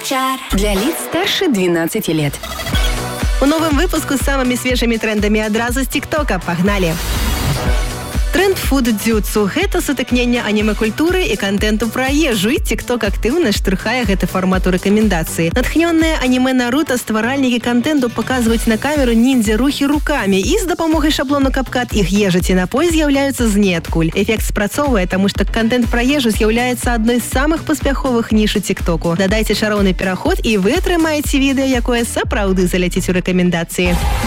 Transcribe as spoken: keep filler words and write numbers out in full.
Снэпчат для лиц старше двенадцати лет. У новом выпуску с самыми свежими трендами адразу з ТикТока. Погнали! Тренд фуд-дзюцу – гэта сутыкненне аніме-культуры і контенту пра ежу, і TikTok актыўна штурхае гэты фармат у рэкамендацыі. Натхнённыя аніме Наруто стваральнікі контенту паказваюць на камеру ніндзя рухі рукамі, і з дапамогай шаблону капкат іх ежа ці напой з'яўляюцца знеадкуль. Эфект спрацоўвае, таму што контент пра ежу з'яўляецца адной з самых паспяховых ніш у TikToku. Дадайце чароўны пераход, і вы атрымаеце відэа, якое сапраўды заляціць у рэкамендацыі.